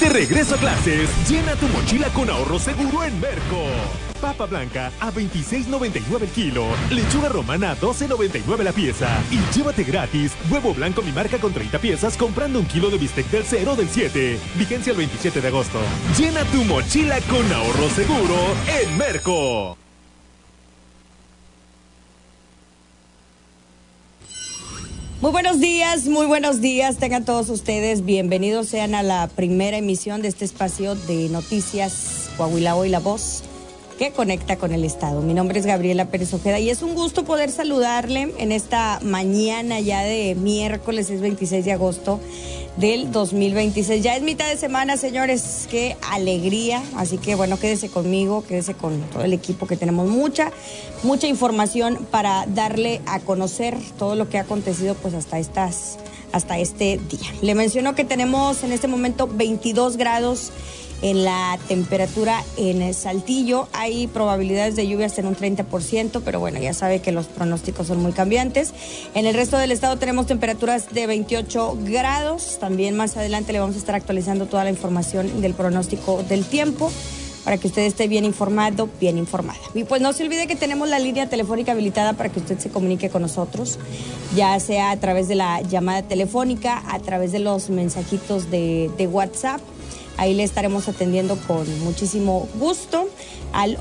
De regreso a clases, llena tu mochila con ahorro seguro en Merco. Papa blanca a $26.99 el kilo, lechuga romana a $12.99 la pieza y llévate gratis huevo blanco mi marca con 30 piezas comprando un kilo de bistec del 0 del 7. Vigencia el 27 de agosto. Llena tu mochila con ahorro seguro en Merco. Muy buenos días, tengan todos ustedes bienvenidos sean a la primera emisión de este espacio de noticias Coahuila Hoy, la voz que conecta con el Estado. Mi nombre es Gabriela Pérez Ojeda y es un gusto poder saludarle en esta mañana ya de miércoles, es 26 de agosto del 2026. Ya es mitad de semana, señores, qué alegría. Así que bueno, quédese conmigo, quédese con todo el equipo que tenemos mucha informamación para darle a conocer todo lo que ha acontecido pues hasta este día. Le menciono que tenemos en este momento 22 grados en la temperatura en Saltillo. Hay probabilidades de lluvias en un 30%, pero bueno, ya sabe que los pronósticos son muy cambiantes. En el resto del estado tenemos temperaturas de 28 grados. También más adelante le vamos a estar actualizando toda la información del pronóstico del tiempo para que usted esté bien informado, bien informada. Y pues no se olvide que tenemos la línea telefónica habilitada para que usted se comunique con nosotros, ya sea a través de la llamada telefónica, a través de los mensajitos de WhatsApp. Ahí le estaremos atendiendo con muchísimo gusto al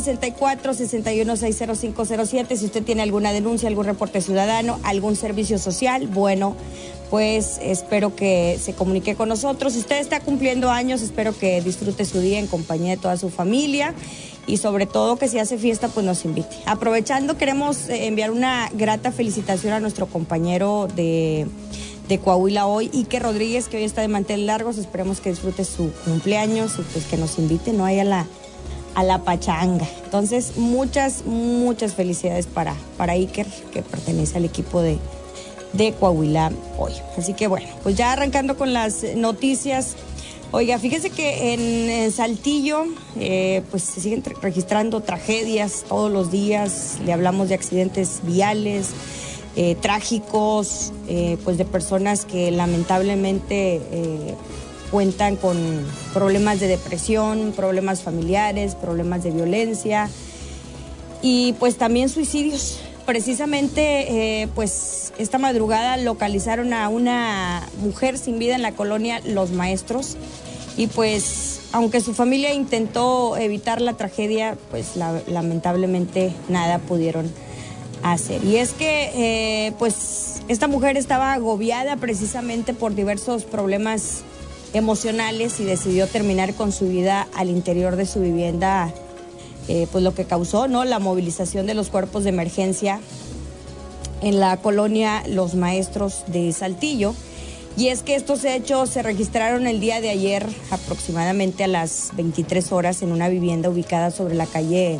864-6160507. Si usted tiene alguna denuncia, algún reporte ciudadano, algún servicio social, bueno, pues espero que se comunique con nosotros. Si usted está cumpliendo años, espero que disfrute su día en compañía de toda su familia y sobre todo que si hace fiesta, pues nos invite. Aprovechando, queremos enviar una grata felicitación a nuestro compañero de Coahuila Hoy, Iker Rodríguez, que hoy está de mantel largos. Esperemos que disfrute su cumpleaños y pues que nos invite, ¿no? Ahí a la pachanga. Entonces, muchas felicidades para Iker, que pertenece al equipo de Coahuila Hoy. Así que bueno, pues ya arrancando con las noticias. Oiga, fíjese que en Saltillo pues se siguen registrando tragedias todos los días. Le hablamos de accidentes viales, trágicos, pues de personas que lamentablemente cuentan con problemas de depresión, problemas familiares, problemas de violencia y pues también suicidios. Precisamente pues esta madrugada localizaron a una mujer sin vida en la colonia Los Maestros y pues aunque su familia intentó evitar la tragedia, pues lamentablemente nada pudieron hacer. Y es que pues esta mujer estaba agobiada precisamente por diversos problemas emocionales y decidió terminar con su vida al interior de su vivienda, pues lo que causó, ¿no?, la movilización de los cuerpos de emergencia en la colonia Los Maestros de Saltillo. Y es que estos hechos se registraron el día de ayer aproximadamente a las 23 horas en una vivienda ubicada sobre la calle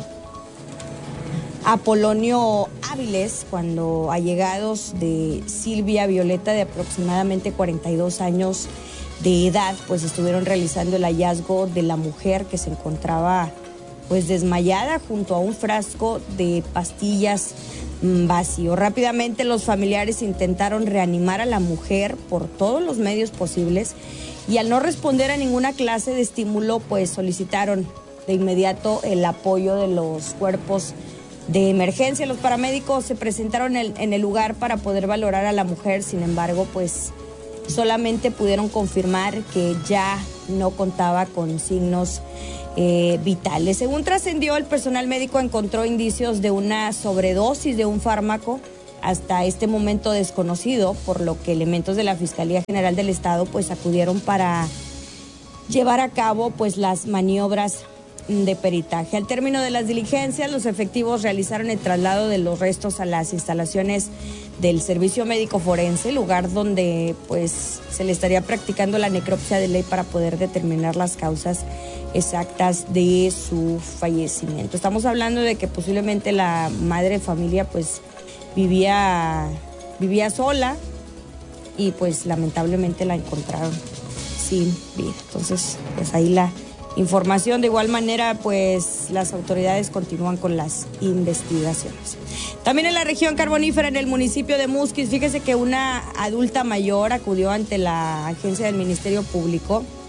Apolonio Áviles, cuando allegados de Silvia Violeta, de aproximadamente 42 años de edad, pues estuvieron realizando el hallazgo de la mujer que se encontraba pues desmayada junto a un frasco de pastillas vacío. Rápidamente los familiares intentaron reanimar a la mujer por todos los medios posibles y al no responder a ninguna clase de estímulo, pues solicitaron de inmediato el apoyo de los cuerpos de emergencia. Los paramédicos se presentaron en el lugar para poder valorar a la mujer. Sin embargo, pues solamente pudieron confirmar que ya no contaba con signos vitales. Según trascendió, el personal médico encontró indicios de una sobredosis de un fármaco hasta este momento desconocido, por lo que elementos de la Fiscalía General del Estado pues acudieron para llevar a cabo pues las maniobras de peritaje. Al término de las diligencias, los efectivos realizaron el traslado de los restos a las instalaciones del Servicio Médico Forense, lugar donde pues se le estaría practicando la necropsia de ley para poder determinar las causas exactas de su fallecimiento. Estamos hablando de que posiblemente la madre de familia pues vivía sola y pues lamentablemente la encontraron sin vida. Entonces, pues ahí la información. De igual manera, pues las autoridades continúan con las investigaciones. También en la región carbonífera, en el municipio de Musquis, fíjese que una adulta mayor acudió ante la agencia del Ministerio Público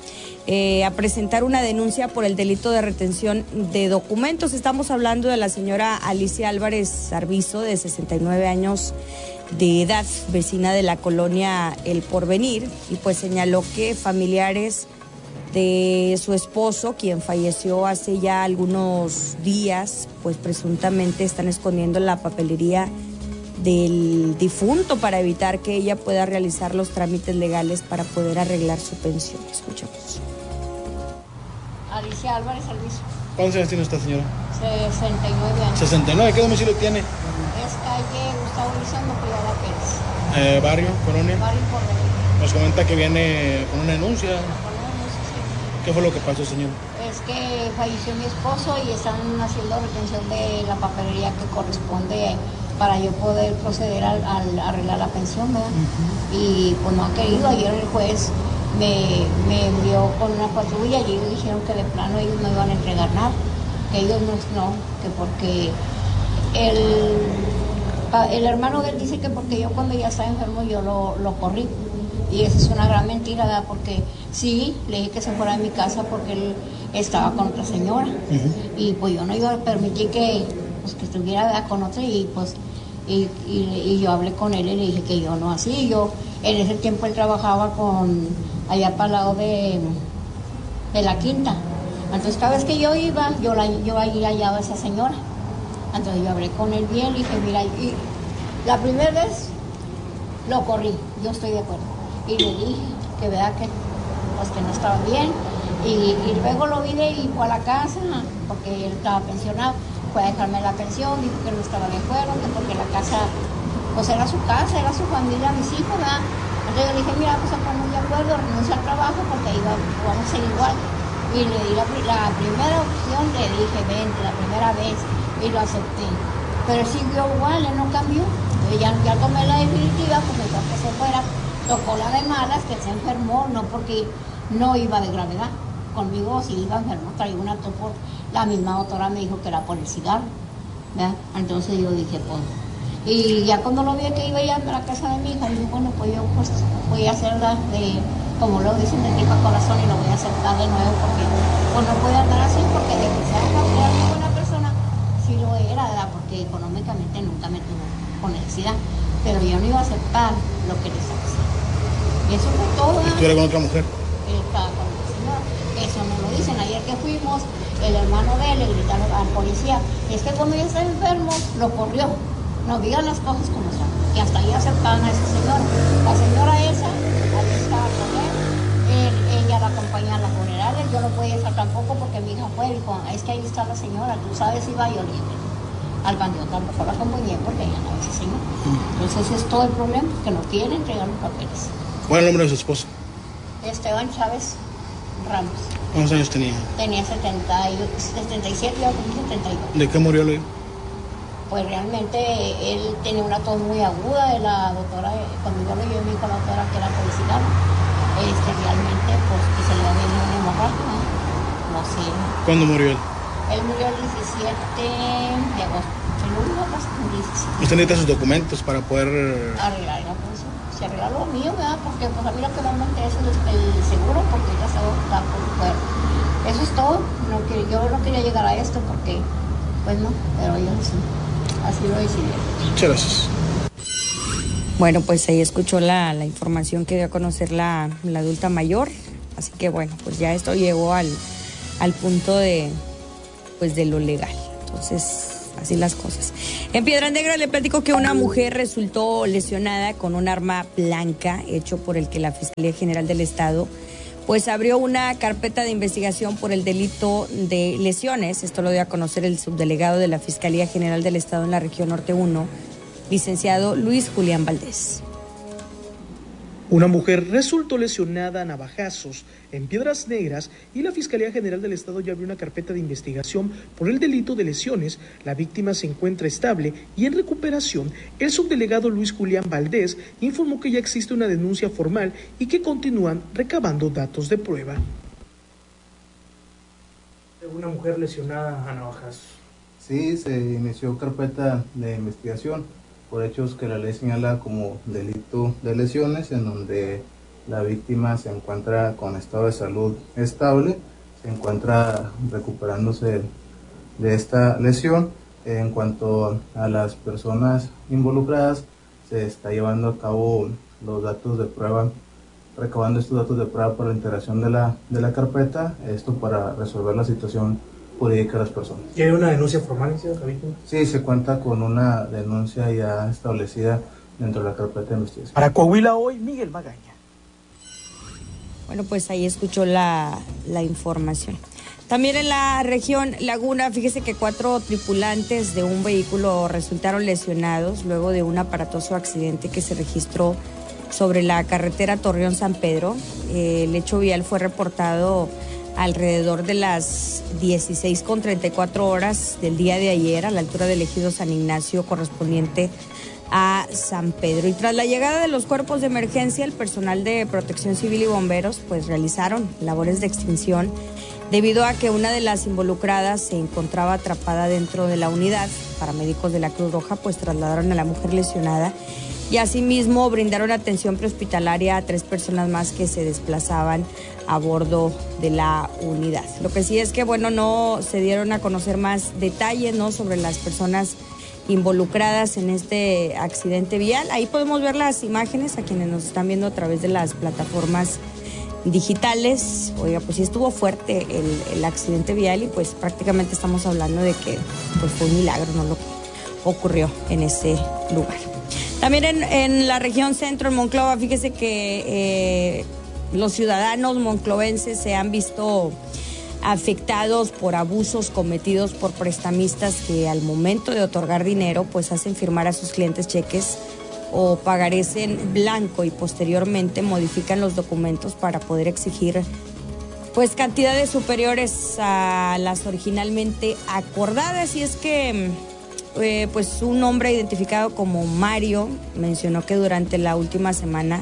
a presentar una denuncia por el delito de retención de documentos. Estamos hablando de la señora Alicia Álvarez Arbizo, de 69 años de edad, vecina de la colonia El Porvenir, y pues señaló que familiares de su esposo, quien falleció hace ya algunos días, pues presuntamente están escondiendo la papelería del difunto para evitar que ella pueda realizar los trámites legales para poder arreglar su pensión. Escuchemos. Alicia Álvarez Arbizo. ¿Cuántos años tiene esta señora? 69 años. 69, ¿qué domicilio tiene? Es calle Gustavo Elizondo, Cuidado Pérez. Barrio, colonia. Barrio Porvenir. Nos comenta que viene con una denuncia. Con una denuncia, sí. ¿Qué fue lo que pasó, señor? Es que falleció mi esposo y están haciendo retención de la papelería que corresponde para yo poder proceder al arreglar la pensión, ¿verdad? Y pues no ha querido. Ayer el juez me envió con una patrulla y ellos dijeron que de plano ellos no iban a entregar nada, que ellos no, que porque el hermano de él dice que porque yo cuando ya estaba enfermo yo lo corrí, y eso es una gran mentira, ¿verdad? Porque sí, le dije que se fuera de mi casa porque él estaba con otra señora, y pues yo no iba a permitir que estuviera, ¿verdad?, con otra, y pues y yo hablé con él y le dije que yo no así. Yo en ese tiempo él trabajaba allá para el lado de la Quinta. Entonces cada vez que yo iba, yo ahí hallaba a esa señora. Entonces yo hablé con él bien, le dije, mira, y la primera vez lo corrí, yo estoy de acuerdo. Y le dije que verdad que no estaba bien. Y luego lo vine y fue a la casa, porque él estaba pensionado. Fue a dejarme la pensión, dijo que no estaba de acuerdo, que porque la casa, pues era su casa, era su familia, mis hijos, ¿verdad? Entonces yo le dije, mira, pues estamos de acuerdo, renuncia al trabajo porque ahí vamos a ser igual. Y le di la primera opción, le dije, vente, la primera vez, y lo acepté. Pero siguió igual, él no cambió. Entonces ya tomé la definitiva, pues mejor que se fuera. Tocó la de malas, que se enfermó, no porque no iba de gravedad. Conmigo si iba enfermo, traía una tos. La misma doctora me dijo que era por el cigarro, ¿verdad? Entonces yo dije, pues, y ya cuando lo vi que iba ya a la casa de mi hija, dije, bueno, pues yo pues voy a hacerla como lo dicen, de tripa corazón, y lo voy a aceptar de nuevo, porque pues no puede andar así, porque de que sea una buena persona, sí lo era, ¿verdad? Porque económicamente nunca me tuvo con necesidad, pero yo no iba a aceptar lo que les hacía. Y eso fue todo. ¿Y tú eres con otra mujer? Estaba con la señora. Eso no lo dicen. Ayer que fuimos, el hermano de él le gritaron al policía, es que cuando ya está enfermo, lo corrió. No digan las cosas como son. Y hasta ahí aceptaban a esa señora. La señora esa, ahí estaba con él. Ella la acompañaba a las funerales. Yo no podía estar tampoco porque mi hija fue y dijo, es que ahí está la señora, tú sabes si va, yo le dije. Al bandido tampoco la acompañé porque ella no es esa señora. Entonces ese es todo el problema, que no quiere entregar los papeles. ¿Cuál es el nombre de su esposo? Esteban Chávez Ramos. ¿Cuántos años tenía? Tenía 77 y yo tenía 72. ¿De qué murió él? Pues realmente él tenía una tos muy aguda de la doctora, cuando yo lo llevé con la doctora que era publicidad, realmente pues que se le había venido una hemorragia, no sé. ¿Cuándo murió él? Él murió el 17 de agosto, el último pasó el 17. ¿Usted necesita sus documentos para poder arreglar la pensión? Se arregla lo mío, ¿verdad? Porque pues a mí lo que más me interesa es el seguro, porque ya se va por fuera. Eso es todo. Yo no quería llegar a esto porque, pues no, pero yo sí. Así lo decidí. Muchas gracias. Bueno, pues ahí escuchó la información que dio a conocer la adulta mayor. Así que bueno, pues ya esto llegó al punto de lo legal. Entonces, así las cosas. En Piedras Negras le platico que una mujer resultó lesionada con un arma blanca, hecho por el que la Fiscalía General del Estado pues abrió una carpeta de investigación por el delito de lesiones. Esto lo dio a conocer el subdelegado de la Fiscalía General del Estado en la región Norte 1, licenciado Luis Julián Valdés. Una mujer resultó lesionada a navajazos en Piedras Negras y la Fiscalía General del Estado ya abrió una carpeta de investigación por el delito de lesiones. La víctima se encuentra estable y en recuperación. El subdelegado Luis Julián Valdés informó que ya existe una denuncia formal y que continúan recabando datos de prueba. Una mujer lesionada a navajazos. Sí, se inició carpeta de investigación por hechos que la ley señala como delito de lesiones, en donde La víctima se encuentra con estado de salud estable, se encuentra recuperándose de esta lesión. En cuanto a las personas involucradas, se está llevando a cabo los datos de prueba, recabando estos datos de prueba para la integración de la carpeta, esto para resolver la situación jurídica de las personas. ¿Y hay una denuncia formal, señor Javito? Sí, se cuenta con una denuncia ya establecida dentro de la carpeta de investigación. Para Coahuila hoy, Miguel Magaña. Bueno, pues ahí escuchó la información. También en la región Laguna, fíjese que 4 tripulantes de un vehículo resultaron lesionados luego de un aparatoso accidente que se registró sobre la carretera Torreón-San Pedro. El hecho vial fue reportado alrededor de las 16:34 del día de ayer a la altura del ejido San Ignacio correspondiente a San Pedro. Y tras la llegada de los cuerpos de emergencia, el personal de Protección Civil y bomberos pues realizaron labores de extinción debido a que una de las involucradas se encontraba atrapada dentro de la unidad. Paramédicos de la Cruz Roja pues trasladaron a la mujer lesionada y asimismo brindaron atención prehospitalaria a 3 personas más que se desplazaban a bordo de la unidad. Lo que sí es que, bueno, no se dieron a conocer más detalles, ¿no?, sobre las personas involucradas en este accidente vial. Ahí podemos ver las imágenes a quienes nos están viendo a través de las plataformas digitales. Oiga, pues sí estuvo fuerte el accidente vial y pues prácticamente estamos hablando de que pues fue un milagro, ¿no?, lo que ocurrió en ese lugar. También en la región centro, en Monclova, fíjese que los ciudadanos monclovenses se han visto afectados por abusos cometidos por prestamistas que al momento de otorgar dinero pues hacen firmar a sus clientes cheques o pagarés en blanco y posteriormente modifican los documentos para poder exigir pues cantidades superiores a las originalmente acordadas. Y es que pues un hombre identificado como Mario mencionó que durante la última semana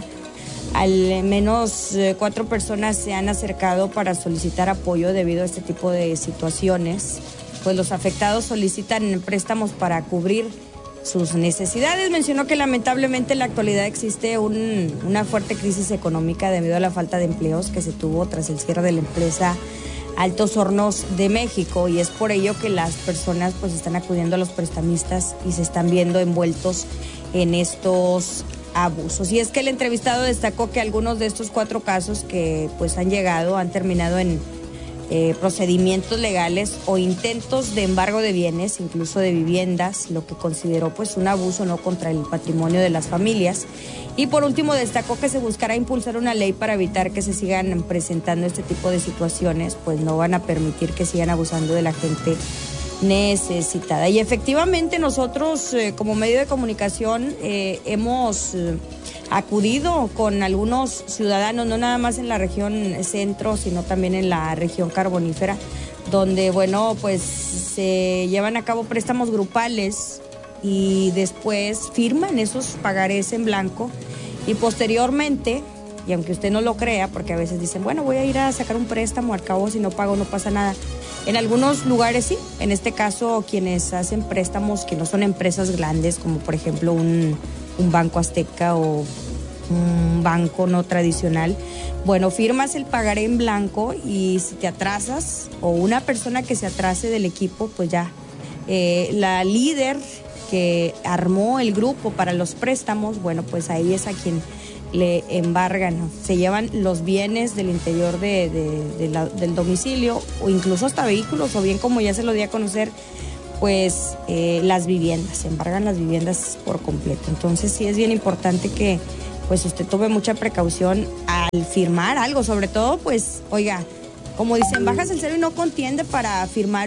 al menos 4 personas se han acercado para solicitar apoyo debido a este tipo de situaciones, pues los afectados solicitan préstamos para cubrir sus necesidades. Mencionó que lamentablemente en la actualidad existe una fuerte crisis económica debido a la falta de empleos que se tuvo tras el cierre de la empresa Altos Hornos de México, y es por ello que las personas pues están acudiendo a los prestamistas y se están viendo envueltos en estos abusos. Y es que el entrevistado destacó que algunos de estos 4 casos que pues han terminado en procedimientos legales o intentos de embargo de bienes, incluso de viviendas, lo que consideró pues un abuso, ¿no?, contra el patrimonio de las familias. Y por último destacó que se buscará impulsar una ley para evitar que se sigan presentando este tipo de situaciones, pues no van a permitir que sigan abusando de la gente necesitada. Y efectivamente nosotros como medio de comunicación hemos acudido con algunos ciudadanos, no nada más en la región centro, sino también en la región carbonífera, donde, bueno, pues se llevan a cabo préstamos grupales y después firman esos pagarés en blanco y posteriormente, y aunque usted no lo crea, porque a veces dicen, bueno, voy a ir a sacar un préstamo, al cabo si no pago no pasa nada. En algunos lugares sí, en este caso quienes hacen préstamos que no son empresas grandes, como por ejemplo un Banco Azteca o un banco no tradicional, bueno, firmas el pagaré en blanco y si te atrasas o una persona que se atrase del equipo, pues ya la líder que armó el grupo para los préstamos, bueno, pues ahí es a quien le embargan, ¿no? Se llevan los bienes del interior del domicilio o incluso hasta vehículos, o bien, como ya se lo di a conocer, pues las viviendas, se embargan las viviendas por completo. Entonces sí es bien importante que pues usted tome mucha precaución al firmar algo, sobre todo pues, oiga, como dicen, bajas el cero y no contiende para firmar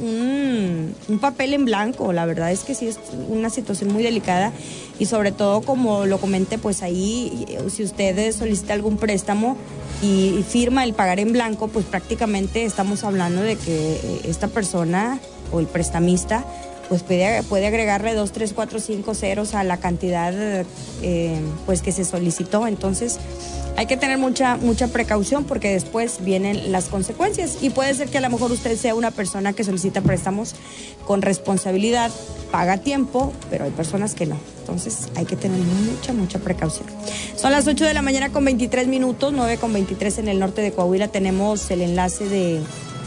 un papel en blanco. La verdad es que sí es una situación muy delicada y sobre todo, como lo comenté, pues ahí si usted solicita algún préstamo y firma el pagar en blanco, pues prácticamente estamos hablando de que esta persona o el prestamista pues puede agregarle 2, 3, 4, 5 ceros a la cantidad pues que se solicitó. Entonces hay que tener mucha precaución porque después vienen las consecuencias y puede ser que a lo mejor usted sea una persona que solicita préstamos con responsabilidad, paga a tiempo, pero hay personas que no. Entonces hay que tener mucha precaución. Son las 8 de la mañana con 23 minutos, 9 con 23 en el norte de Coahuila. Tenemos el enlace de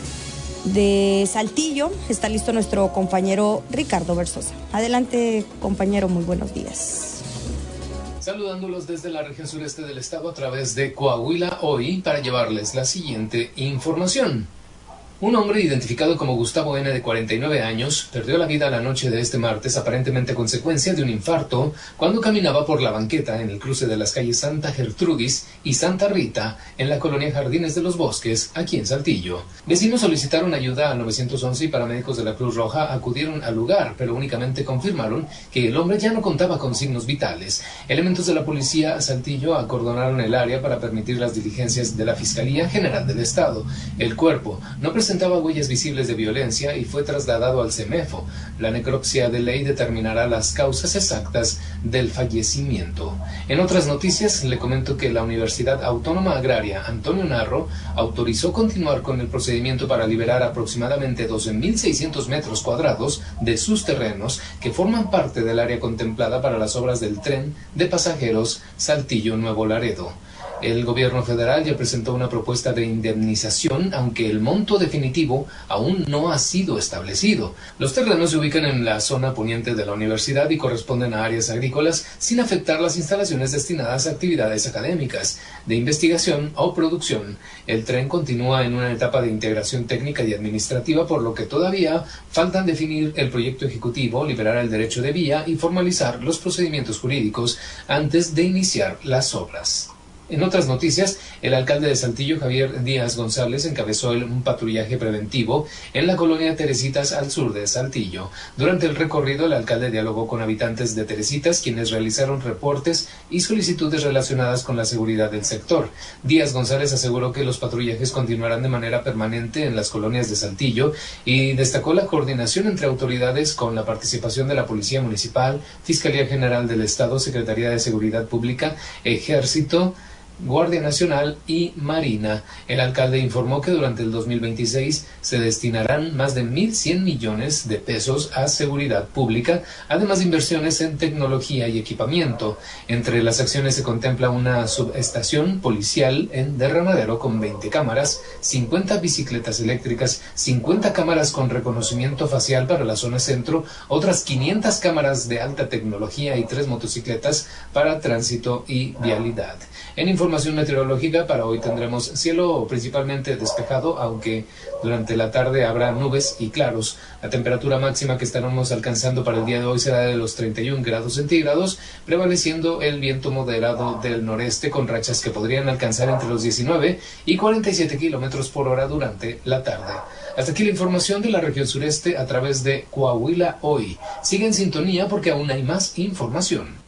Saltillo. Está listo nuestro compañero Ricardo Versosa. Adelante, compañero, muy buenos días. Saludándolos desde la región sureste del estado a través de Coahuila Hoy para llevarles la siguiente información. Un hombre identificado como Gustavo N. de 49 años perdió la vida la noche de este martes aparentemente a consecuencia de un infarto cuando caminaba por la banqueta en el cruce de las calles Santa Gertrudis y Santa Rita en la colonia Jardines de los Bosques, aquí en Saltillo. Vecinos solicitaron ayuda al 911 y paramédicos de la Cruz Roja acudieron al lugar, pero únicamente confirmaron que el hombre ya no contaba con signos vitales. Elementos de la policía Saltillo acordonaron el área para permitir las diligencias de la Fiscalía General del Estado. El cuerpo no presentaba huellas visibles de violencia y fue trasladado al CEMEFO. La necropsia de ley determinará las causas exactas del fallecimiento. En otras noticias, le comento que la Universidad Autónoma Agraria Antonio Narro autorizó continuar con el procedimiento para liberar aproximadamente 12.600 metros cuadrados de sus terrenos que forman parte del área contemplada para las obras del tren de pasajeros Saltillo-Nuevo Laredo. El gobierno federal ya presentó una propuesta de indemnización, aunque el monto definitivo aún no ha sido establecido. Los terrenos se ubican en la zona poniente de la universidad y corresponden a áreas agrícolas sin afectar las instalaciones destinadas a actividades académicas, de investigación o producción. El tren continúa en una etapa de integración técnica y administrativa, por lo que todavía faltan definir el proyecto ejecutivo, liberar el derecho de vía y formalizar los procedimientos jurídicos antes de iniciar las obras. En otras noticias, el alcalde de Saltillo, Javier Díaz González, encabezó un patrullaje preventivo en la colonia Teresitas al sur de Saltillo. Durante el recorrido, el alcalde dialogó con habitantes de Teresitas, quienes realizaron reportes y solicitudes relacionadas con la seguridad del sector. Díaz González aseguró que los patrullajes continuarán de manera permanente en las colonias de Saltillo y destacó la coordinación entre autoridades con la participación de la Policía Municipal, Fiscalía General del Estado, Secretaría de Seguridad Pública, Ejército, Guardia Nacional y Marina. El alcalde informó que durante el 2026 se destinarán más de 1.100 millones de pesos a seguridad pública, además de inversiones en tecnología y equipamiento. Entre las acciones se contempla una subestación policial en Derramadero con 20 cámaras, 50 bicicletas eléctricas, 50 cámaras con reconocimiento facial para la zona centro, otras 500 cámaras de alta tecnología y 3 motocicletas para tránsito y vialidad. En información meteorológica, para hoy tendremos cielo principalmente despejado, aunque durante la tarde habrá nubes y claros. La temperatura máxima que estaremos alcanzando para el día de hoy será de los 31 grados centígrados, prevaleciendo el viento moderado del noreste con rachas que podrían alcanzar entre los 19 y 47 kilómetros por hora durante la tarde. Hasta aquí la información de la región sureste a través de Coahuila Hoy. Sigue en sintonía porque aún hay más información.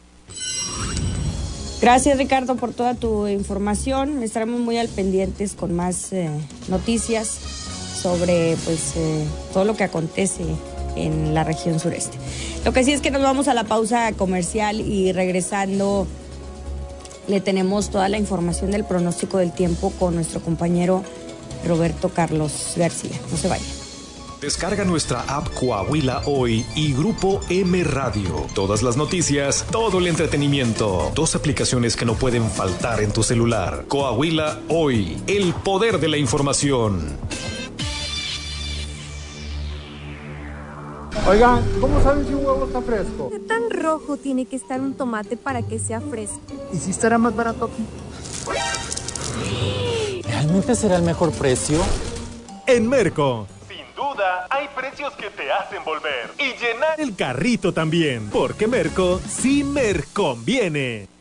Gracias, Ricardo, por toda tu información. Estaremos muy al pendientes con más noticias sobre todo lo que acontece en la región sureste. Lo que sí es que nos vamos a la pausa comercial y regresando le tenemos toda la información del pronóstico del tiempo con nuestro compañero Roberto Carlos García. No se vayan. Descarga nuestra app Coahuila Hoy y Grupo M Radio. Todas las noticias, todo el entretenimiento. 2 aplicaciones que no pueden faltar en tu celular. Coahuila Hoy, el poder de la información. Oigan, ¿cómo saben si un huevo está fresco? ¿Qué tan rojo tiene que estar un tomate para que sea fresco? ¿Y si estará más barato aquí? ¿Realmente será el mejor precio? En Merco, sin duda, hay precios que te hacen volver y llenar el carrito también, porque Merco sí me conviene.